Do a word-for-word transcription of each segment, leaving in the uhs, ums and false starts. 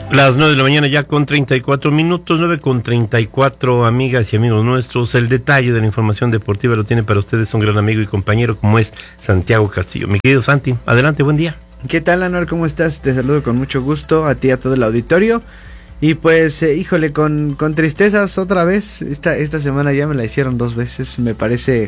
Las nueve de la mañana ya con treinta y cuatro minutos, nueve con treinta y cuatro, amigas y amigos nuestros. El detalle de la información deportiva lo tiene para ustedes un gran amigo y compañero como es Santiago Castillo. Mi querido Santi, adelante, buen día. ¿Qué tal, Anuar? ¿Cómo estás? Te saludo con mucho gusto a ti y a todo el auditorio. Y pues, eh, híjole, con, con tristezas otra vez. Esta, esta semana ya me la hicieron dos veces, me parece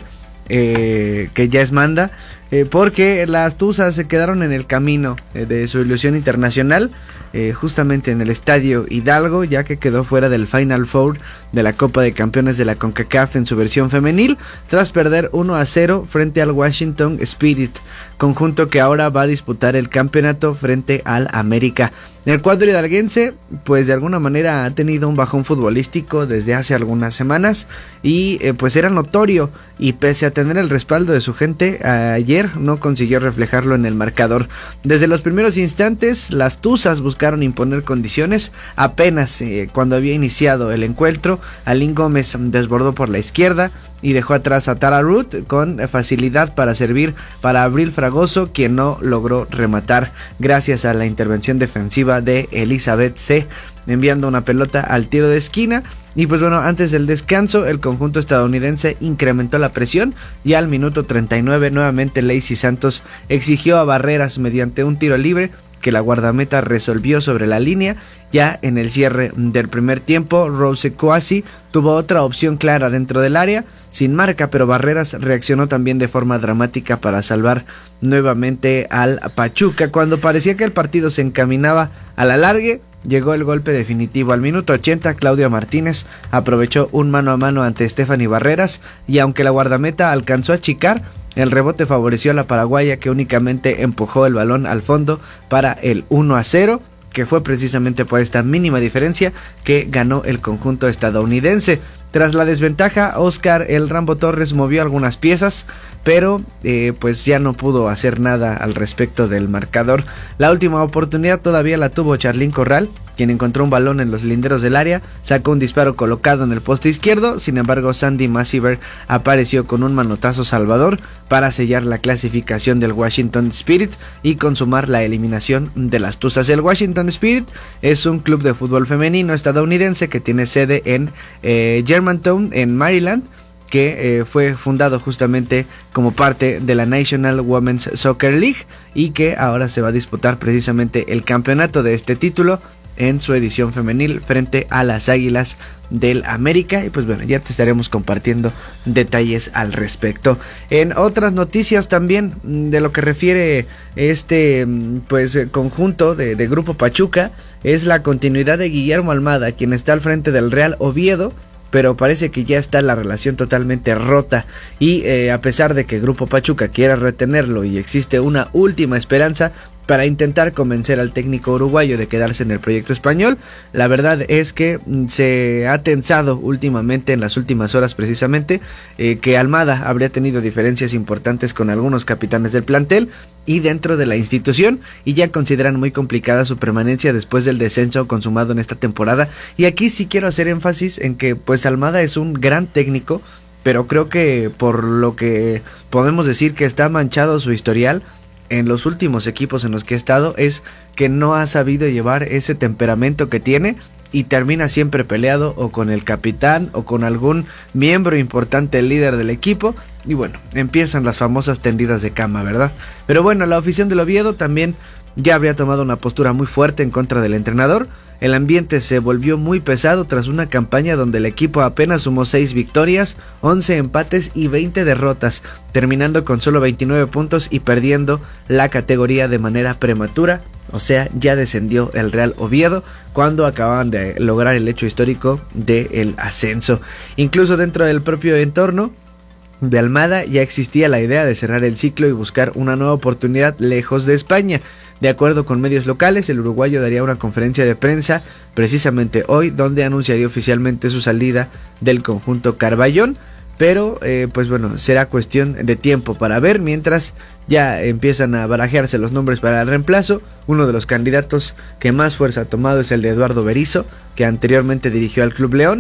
eh, que ya es manda. Eh, porque las Tuzas se quedaron en el camino eh, de su ilusión internacional, eh, justamente en el Estadio Hidalgo, ya que quedó fuera del Final Four de la Copa de Campeones de la CONCACAF en su versión femenil, tras perder uno a cero frente al Washington Spirit, conjunto que ahora va a disputar el campeonato frente al América. El cuadro hidalguense, pues de alguna manera ha tenido un bajón futbolístico desde hace algunas semanas y eh, pues era notorio, y pese a tener el respaldo de su gente, ayer no consiguió reflejarlo en el marcador. Desde los primeros instantes, las Tuzas buscaron imponer condiciones. Apenas eh, cuando había iniciado el encuentro, Alín Gómez desbordó por la izquierda y dejó atrás a Tara Ruth con facilidad para servir para Abril Fragoso, quien no logró rematar gracias a la intervención defensiva de Elizabeth C., enviando una pelota al tiro de esquina. Y pues bueno, antes del descanso, el conjunto estadounidense incrementó la presión y al minuto treinta y nueve nuevamente Lacey Santos exigió a Barreras mediante un tiro libre que la guardameta resolvió sobre la línea. Ya en el cierre del primer tiempo, Rose Kwasi tuvo otra opción clara dentro del área, sin marca, pero Barreras reaccionó también de forma dramática para salvar nuevamente al Pachuca. Cuando parecía que el partido se encaminaba a la largue, llegó el golpe definitivo. Al minuto ochenta, Claudia Martínez aprovechó un mano a mano ante Stephanie Barreras, y aunque la guardameta alcanzó a achicar, el rebote favoreció a la paraguaya, que únicamente empujó el balón al fondo para el uno a cero, que fue precisamente por esta mínima diferencia que ganó el conjunto estadounidense. Tras la desventaja, Oscar el Rambo Torres movió algunas piezas, pero eh, pues ya no pudo hacer nada al respecto del marcador. La última oportunidad todavía la tuvo Charlín Corral, quien encontró un balón en los linderos del área, sacó un disparo colocado en el poste izquierdo. Sin embargo, Sandy Massiver apareció con un manotazo salvador para sellar la clasificación del Washington Spirit y consumar la eliminación de las Tuzas. El Washington Spirit es un club de fútbol femenino estadounidense que tiene sede en eh, Germantown, en Maryland, que eh, fue fundado justamente como parte de la National Women's Soccer League y que ahora se va a disputar precisamente el campeonato de este título en su edición femenil frente a las Águilas del América. Y pues bueno, ya te estaremos compartiendo detalles al respecto. En otras noticias también de lo que refiere este pues conjunto de, de Grupo Pachuca, es la continuidad de Guillermo Almada, quien está al frente del Real Oviedo, pero parece que ya está la relación totalmente rota y eh, a pesar de que Grupo Pachuca quiera retenerlo y existe una última esperanza para intentar convencer al técnico uruguayo de quedarse en el proyecto español, la verdad es que se ha tensado últimamente, en las últimas horas precisamente, eh, que Almada habría tenido diferencias importantes con algunos capitanes del plantel y dentro de la institución, y ya consideran muy complicada su permanencia después del descenso consumado en esta temporada. Y aquí sí quiero hacer énfasis en que pues Almada es un gran técnico, pero creo que por lo que podemos decir que está manchado su historial en los últimos equipos en los que ha estado, es que no ha sabido llevar ese temperamento que tiene y termina siempre peleado o con el capitán o con algún miembro importante, el líder del equipo, y bueno, empiezan las famosas tendidas de cama, ¿verdad? Pero bueno, la afición del Oviedo también ya habría tomado una postura muy fuerte en contra del entrenador. El ambiente se volvió muy pesado tras una campaña donde el equipo apenas sumó seis victorias, once empates y veinte derrotas, terminando con solo veintinueve puntos y perdiendo la categoría de manera prematura. O sea, ya descendió el Real Oviedo cuando acababan de lograr el hecho histórico del ascenso. Incluso dentro del propio entorno de Almada ya existía la idea de cerrar el ciclo y buscar una nueva oportunidad lejos de España. De acuerdo con medios locales, el uruguayo daría una conferencia de prensa precisamente hoy, donde anunciaría oficialmente su salida del conjunto Carballón, pero eh, pues bueno, será cuestión de tiempo para ver, mientras ya empiezan a barajearse los nombres para el reemplazo. Uno de los candidatos que más fuerza ha tomado es el de Eduardo Berizzo, que anteriormente dirigió al Club León,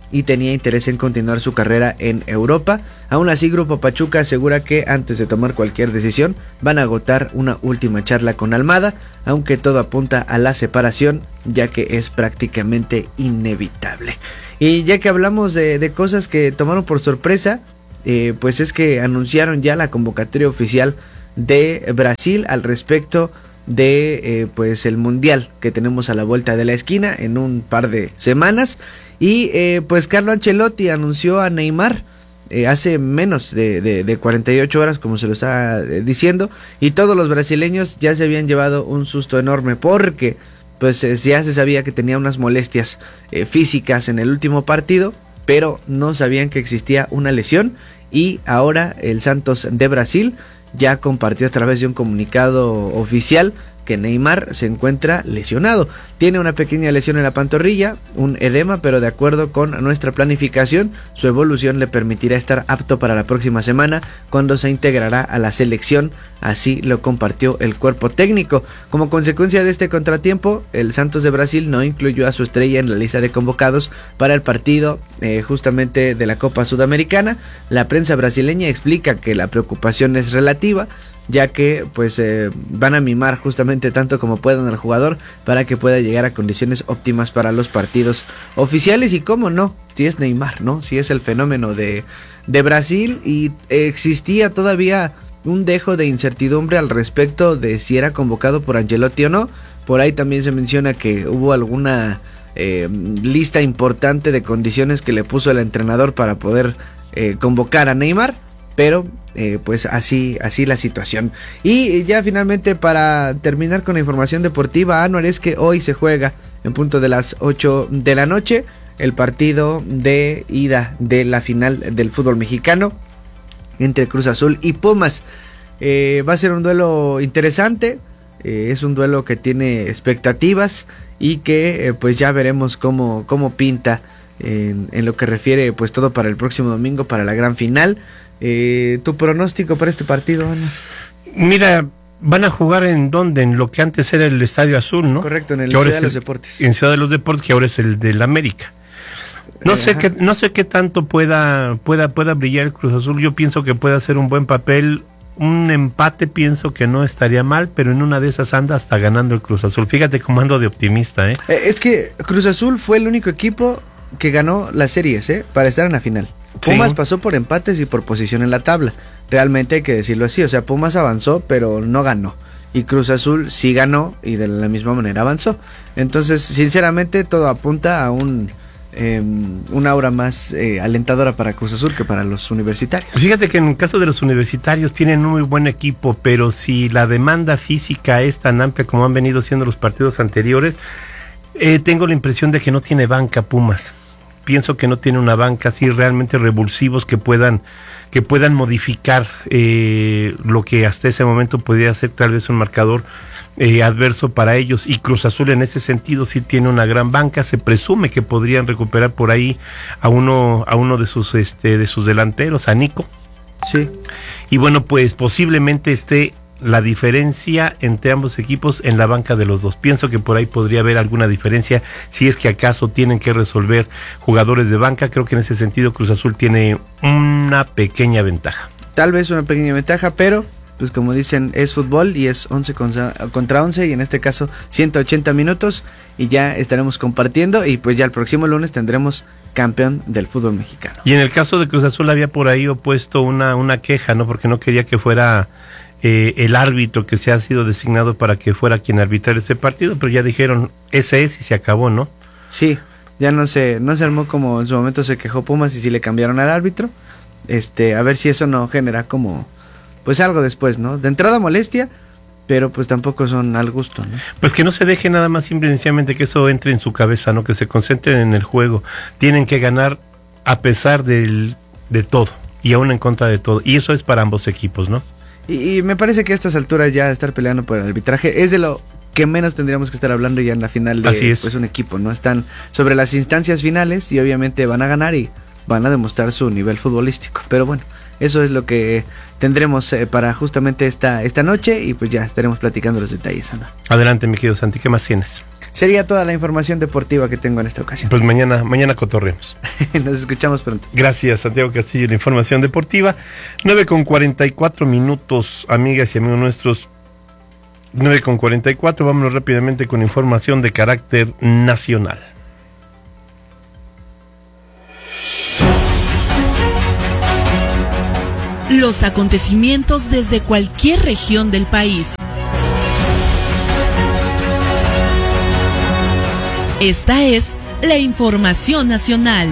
y tenía interés en continuar su carrera en Europa. Aún así, Grupo Pachuca asegura que antes de tomar cualquier decisión van a agotar una última charla con Almada, aunque todo apunta a la separación, ya que es prácticamente inevitable. Y ya que hablamos de, de cosas que tomaron por sorpresa, eh, pues es que anunciaron ya la convocatoria oficial de Brasil al respecto de eh, pues el mundial que tenemos a la vuelta de la esquina en un par de semanas. Y eh, pues Carlo Ancelotti anunció a Neymar eh, hace menos de, de, de cuarenta y ocho horas, como se lo está eh, diciendo, y todos los brasileños ya se habían llevado un susto enorme porque pues eh, ya se sabía que tenía unas molestias eh, físicas en el último partido, pero no sabían que existía una lesión. Y ahora el Santos de Brasil ya compartió a través de un comunicado oficial que Neymar se encuentra lesionado. Tiene una pequeña lesión en la pantorrilla, un edema, pero de acuerdo con nuestra planificación, su evolución le permitirá estar apto para la próxima semana, cuando se integrará a la selección. Así lo compartió el cuerpo técnico. Como consecuencia de este contratiempo, el Santos de Brasil no incluyó a su estrella en la lista de convocados para el partido eh, justamente de la Copa Sudamericana. La prensa brasileña explica que la preocupación es relativa, ya que pues eh, van a mimar justamente tanto como puedan al jugador para que pueda llegar a condiciones óptimas para los partidos oficiales. Y cómo no, si es Neymar, ¿no? Si es el fenómeno de, de Brasil, y existía todavía un dejo de incertidumbre al respecto de si era convocado por Ancelotti o no. Por ahí también se menciona que hubo alguna eh, lista importante de condiciones que le puso el entrenador para poder eh, convocar a Neymar, pero eh, pues así, así la situación. Y ya finalmente, para terminar con la información deportiva, Anuar, es que hoy se juega en punto de las ocho de la noche el partido de ida de la final del fútbol mexicano entre Cruz Azul y Pumas. Eh, va a ser un duelo interesante, eh, es un duelo que tiene expectativas y que eh, pues ya veremos cómo, cómo pinta en, en lo que refiere pues todo para el próximo domingo, para la gran final. Eh, ¿Tu pronóstico para este partido, Ana? Mira, van a jugar en donde, en lo que antes era el Estadio Azul, ¿no? Correcto, en el Ciudad de los Deportes. En Ciudad de los Deportes, que ahora es el del América. No eh, sé qué, no sé qué tanto pueda, pueda, pueda brillar el Cruz Azul. Yo pienso que puede hacer un buen papel. Un empate pienso que no estaría mal, pero en una de esas anda hasta ganando el Cruz Azul. Fíjate cómo ando de optimista, ¿eh? eh es que Cruz Azul fue el único equipo que ganó las series, ¿eh? Para estar en la final. Pumas sí pasó por empates y por posición en la tabla. Realmente hay que decirlo así. O sea, Pumas avanzó, pero no ganó. Y Cruz Azul sí ganó y de la misma manera avanzó. Entonces, sinceramente, todo apunta a un eh, una aura más eh, alentadora para Cruz Azul que para los universitarios. Fíjate que en el caso de los universitarios tienen un muy buen equipo, pero si la demanda física es tan amplia como han venido siendo los partidos anteriores, eh, tengo la impresión de que no tiene banca Pumas. Pienso que no tiene una banca así realmente revulsivos que puedan que puedan modificar eh, lo que hasta ese momento podría ser tal vez un marcador eh, adverso para ellos. Y Cruz Azul en ese sentido sí tiene una gran banca. Se presume que podrían recuperar por ahí a uno a uno de sus este de sus delanteros, a Nico. Sí. Y bueno, pues posiblemente esté la diferencia entre ambos equipos en la banca de los dos. Pienso que por ahí podría haber alguna diferencia si es que acaso tienen que resolver jugadores de banca. Creo que en ese sentido Cruz Azul tiene una pequeña ventaja. Tal vez una pequeña ventaja, pero pues como dicen, es fútbol y es once contra once, y en este caso ciento ochenta minutos, y ya estaremos compartiendo, y pues ya el próximo lunes tendremos campeón del fútbol mexicano. Y en el caso de Cruz Azul había por ahí opuesto una, una queja, ¿no? Porque no quería que fuera Eh, el árbitro que se ha sido designado para que fuera quien arbitrara ese partido, pero ya dijeron, ese es y se acabó, ¿no? Sí, ya no se, no se armó como en su momento se quejó Pumas y sí le cambiaron al árbitro. Este, a ver si eso no genera como, pues algo después, ¿no? De entrada molestia, pero pues tampoco son al gusto, ¿no? Pues que no se deje nada más simple y sencillamente que eso entre en su cabeza, ¿no? Que se concentren en el juego. Tienen que ganar a pesar del, de todo y aún en contra de todo, y eso es para ambos equipos, ¿no? Y, y me parece que a estas alturas ya estar peleando por el arbitraje es de lo que menos tendríamos que estar hablando ya en la final de Así es. Pues un equipo, ¿no? Están sobre las instancias finales y obviamente van a ganar y van a demostrar su nivel futbolístico. Pero bueno, eso es lo que tendremos eh, para justamente esta, esta noche, y pues ya estaremos platicando los detalles, Ana. Adelante, mi querido Santi, ¿qué más tienes? sería toda la información deportiva que tengo en esta ocasión. Pues mañana, mañana cotorremos. Nos escuchamos pronto. Gracias, Santiago Castillo, la información deportiva. nueve con cuarenta y cuatro minutos, amigas y amigos nuestros. nueve con cuarenta y cuatro, vámonos rápidamente con información de carácter nacional. Los acontecimientos desde cualquier región del país. Esta es la información nacional.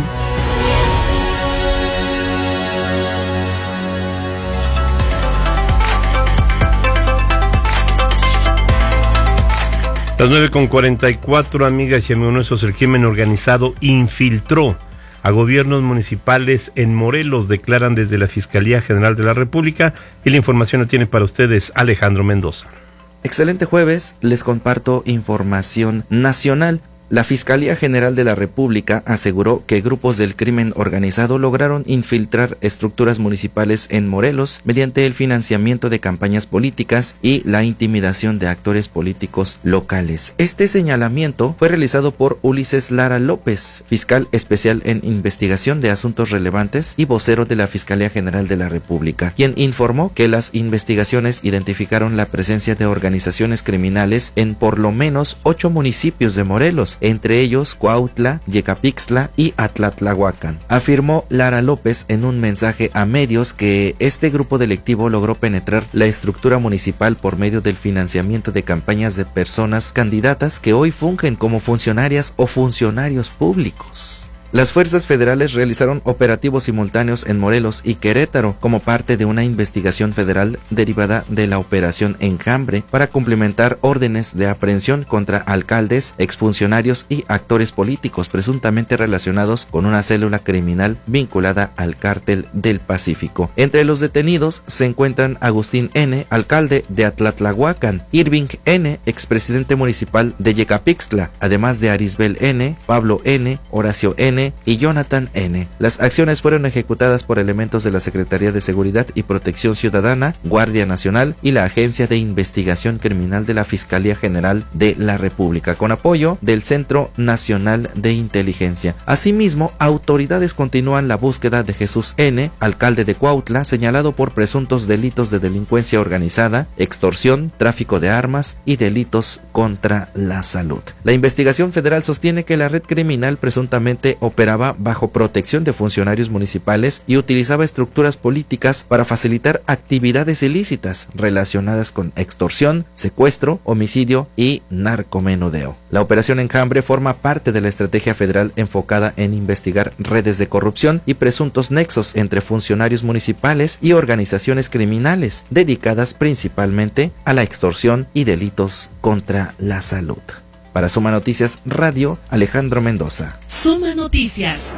Las nueve con cuarenta y cuatro, amigas y amigos nuestros, el crimen organizado infiltró a gobiernos municipales en Morelos, declaran desde la Fiscalía General de la República, y la información la tiene para ustedes Alejandro Mendoza. Excelente jueves, les comparto información nacional. La Fiscalía General de la República aseguró que grupos del crimen organizado lograron infiltrar estructuras municipales en Morelos mediante el financiamiento de campañas políticas y la intimidación de actores políticos locales. Este señalamiento fue realizado por Ulises Lara López, fiscal especial en investigación de asuntos relevantes y vocero de la Fiscalía General de la República, quien informó que las investigaciones identificaron la presencia de organizaciones criminales en por lo menos ocho municipios de Morelos, entre ellos Cuautla, Yecapixtla y Atlatlahuacan. Afirmó Lara López en un mensaje a medios que este grupo delictivo logró penetrar la estructura municipal por medio del financiamiento de campañas de personas candidatas que hoy fungen como funcionarias o funcionarios públicos. Las fuerzas federales realizaron operativos simultáneos en Morelos y Querétaro como parte de una investigación federal derivada de la operación Enjambre para cumplimentar órdenes de aprehensión contra alcaldes, exfuncionarios y actores políticos presuntamente relacionados con una célula criminal vinculada al Cártel del Pacífico. Entre los detenidos se encuentran Agustín N., alcalde de Atlatlahuacan, Irving N., expresidente municipal de Yecapixtla, además de Arisbel N., Pablo N., Horacio N., y Jonathan N. Las acciones fueron ejecutadas por elementos de la Secretaría de Seguridad y Protección Ciudadana, Guardia Nacional y la Agencia de Investigación Criminal de la Fiscalía General de la República, con apoyo del Centro Nacional de Inteligencia. Asimismo, autoridades continúan la búsqueda de Jesús N., alcalde de Cuautla, señalado por presuntos delitos de delincuencia organizada, extorsión, tráfico de armas y delitos contra la salud. La investigación federal sostiene que la red criminal presuntamente operaba bajo protección de funcionarios municipales y utilizaba estructuras políticas para facilitar actividades ilícitas relacionadas con extorsión, secuestro, homicidio y narcomenudeo. La operación Enjambre forma parte de la estrategia federal enfocada en investigar redes de corrupción y presuntos nexos entre funcionarios municipales y organizaciones criminales dedicadas principalmente a la extorsión y delitos contra la salud. Para Suma Noticias Radio, Alejandro Mendoza. Suma Noticias.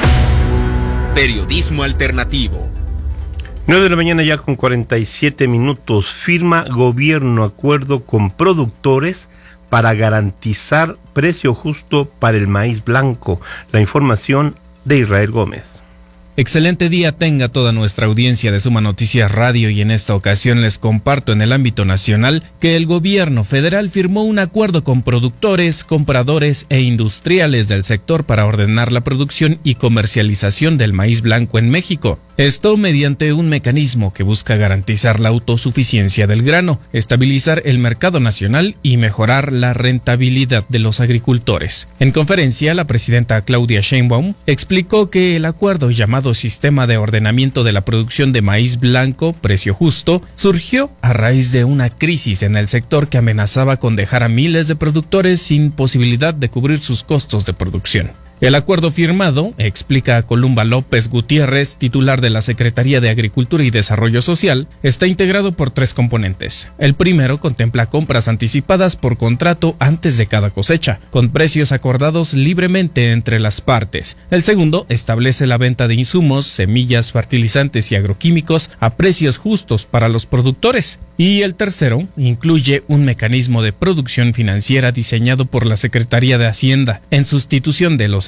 Periodismo alternativo. nueve de la mañana ya con cuarenta y siete minutos. Firma gobierno acuerdo con productores para garantizar precio justo para el maíz blanco. La información de Israel Gómez. Excelente día tenga toda nuestra audiencia de Suma Noticias Radio, y en esta ocasión les comparto en el ámbito nacional que el gobierno federal firmó un acuerdo con productores, compradores e industriales del sector para ordenar la producción y comercialización del maíz blanco en México. Esto mediante un mecanismo que busca garantizar la autosuficiencia del grano, estabilizar el mercado nacional y mejorar la rentabilidad de los agricultores. En conferencia, la presidenta Claudia Sheinbaum explicó que el acuerdo llamado Sistema de Ordenamiento de la Producción de Maíz Blanco, Precio Justo, surgió a raíz de una crisis en el sector que amenazaba con dejar a miles de productores sin posibilidad de cubrir sus costos de producción. El acuerdo firmado, explica Columba López Gutiérrez, titular de la Secretaría de Agricultura y Desarrollo Social, está integrado por tres componentes. El primero contempla compras anticipadas por contrato antes de cada cosecha, con precios acordados libremente entre las partes. El segundo establece la venta de insumos, semillas, fertilizantes y agroquímicos a precios justos para los productores. Y el tercero incluye un mecanismo de producción financiera diseñado por la Secretaría de Hacienda, en sustitución de los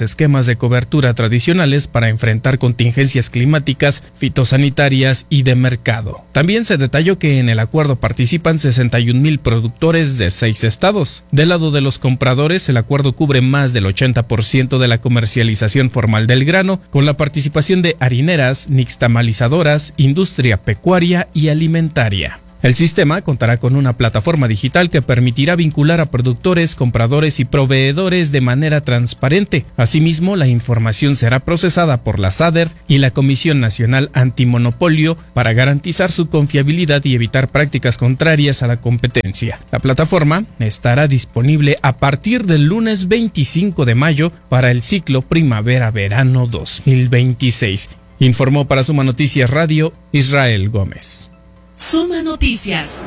esquemas de cobertura tradicionales para enfrentar contingencias climáticas, fitosanitarias y de mercado. También se detalló que en el acuerdo participan sesenta y un mil productores de seis estados. Del lado de los compradores, el acuerdo cubre más del ochenta por ciento de la comercialización formal del grano, con la participación de harineras, nixtamalizadoras, industria pecuaria y alimentaria. El sistema contará con una plataforma digital que permitirá vincular a productores, compradores y proveedores de manera transparente. Asimismo, la información será procesada por la S A D E R y la Comisión Nacional Antimonopolio para garantizar su confiabilidad y evitar prácticas contrarias a la competencia. La plataforma estará disponible a partir del lunes veinticinco de mayo para el ciclo primavera-verano dos mil veintiséis. Informó para Suma Noticias Radio Israel Gómez. Suma Noticias.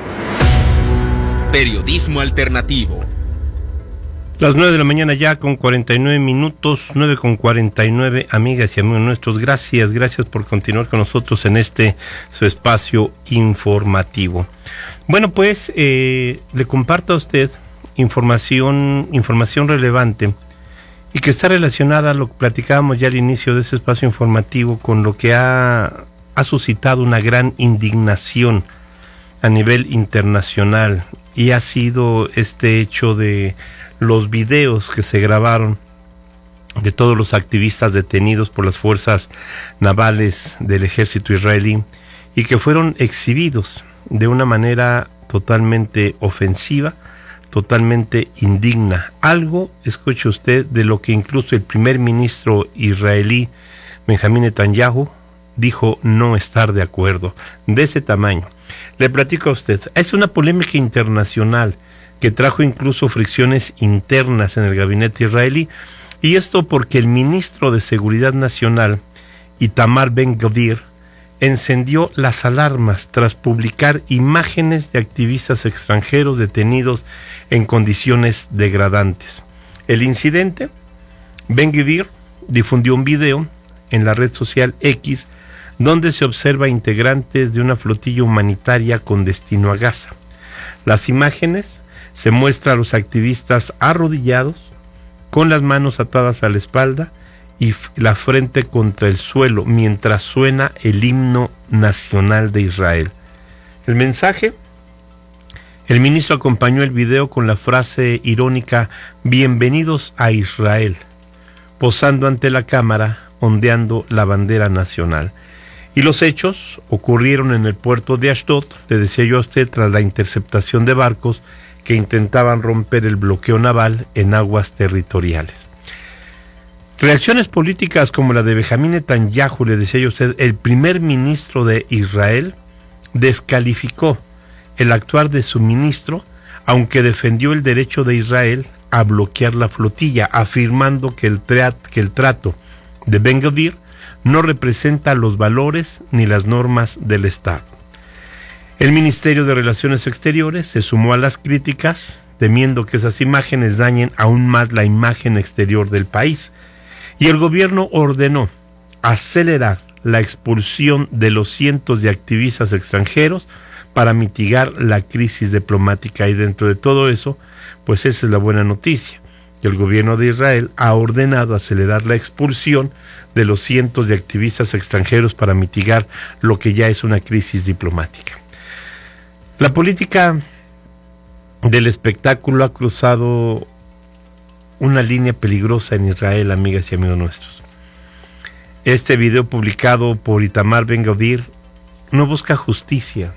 Periodismo alternativo. Las nueve de la mañana ya con cuarenta y nueve minutos, nueve con cuarenta y nueve, amigas y amigos nuestros. Gracias, gracias por continuar con nosotros en este su espacio informativo. Bueno, pues eh, le comparto a usted información, información relevante y que está relacionada a lo que platicábamos ya al inicio de ese espacio informativo con lo que ha... ha suscitado una gran indignación a nivel internacional, y ha sido este hecho de los videos que se grabaron de todos los activistas detenidos por las fuerzas navales del ejército israelí y que fueron exhibidos de una manera totalmente ofensiva, totalmente indigna. Algo, escuche usted, de lo que incluso el primer ministro israelí, Benjamín Netanyahu, dijo no estar de acuerdo, de ese tamaño. Le platico a usted, es una polémica internacional que trajo incluso fricciones internas en el gabinete israelí, y esto porque el ministro de Seguridad Nacional, Itamar Ben-Gvir, encendió las alarmas tras publicar imágenes de activistas extranjeros detenidos en condiciones degradantes. El incidente, Ben-Gvir difundió un video en la red social X donde se observa integrantes de una flotilla humanitaria con destino a Gaza. Las imágenes se muestran a los activistas arrodillados, con las manos atadas a la espalda y la frente contra el suelo, mientras suena el himno nacional de Israel. El mensaje: el ministro acompañó el video con la frase irónica "Bienvenidos a Israel", posando ante la cámara, ondeando la bandera nacional. Y los hechos ocurrieron en el puerto de Ashdod, le decía yo a usted, tras la interceptación de barcos que intentaban romper el bloqueo naval en aguas territoriales. Reacciones políticas como la de Benjamín Netanyahu, le decía yo a usted, el primer ministro de Israel, descalificó el actuar de su ministro, aunque defendió el derecho de Israel a bloquear la flotilla, afirmando que el, tra- que el trato de Ben-Gvir no representa los valores ni las normas del Estado. El Ministerio de Relaciones Exteriores se sumó a las críticas, temiendo que esas imágenes dañen aún más la imagen exterior del país, y el gobierno ordenó acelerar la expulsión de los cientos de activistas extranjeros para mitigar la crisis diplomática. Y dentro de todo eso, pues esa es la buena noticia, que el gobierno de Israel ha ordenado acelerar la expulsión de los cientos de activistas extranjeros para mitigar lo que ya es una crisis diplomática. La política del espectáculo ha cruzado una línea peligrosa en Israel, amigas y amigos nuestros. Este video publicado por Itamar Ben-Gvir no busca justicia,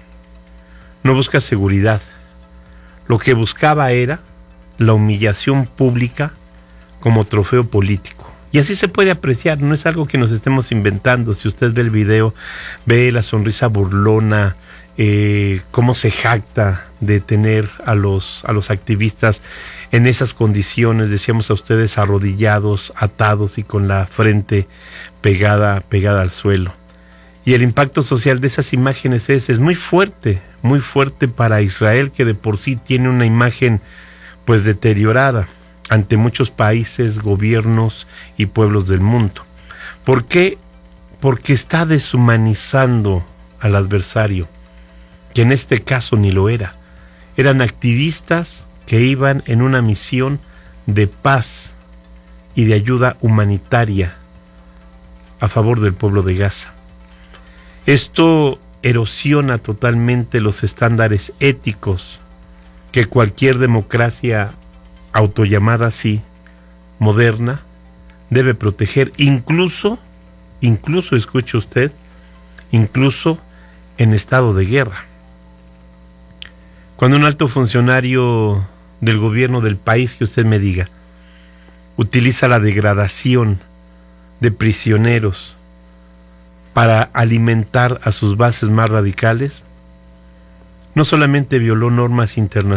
no busca seguridad. Lo que buscaba era la humillación pública como trofeo político. Y así se puede apreciar, no es algo que nos estemos inventando. Si usted ve el video, ve la sonrisa burlona, eh, cómo se jacta de tener a los, a los activistas en esas condiciones, decíamos a ustedes, arrodillados, atados y con la frente pegada, pegada al suelo. Y el impacto social de esas imágenes es, es muy fuerte, muy fuerte para Israel, que de por sí tiene una imagen pues deteriorada ante muchos países, gobiernos y pueblos del mundo. ¿Por qué? Porque está deshumanizando al adversario, que en este caso ni lo era. Eran activistas que iban en una misión de paz y de ayuda humanitaria a favor del pueblo de Gaza. Esto erosiona totalmente los estándares éticos que cualquier democracia autollamada así, moderna, debe proteger, incluso, incluso, escuche usted, incluso en estado de guerra. Cuando un alto funcionario del gobierno del país, que usted me diga, utiliza la degradación de prisioneros para alimentar a sus bases más radicales, no solamente violó normas internacionales,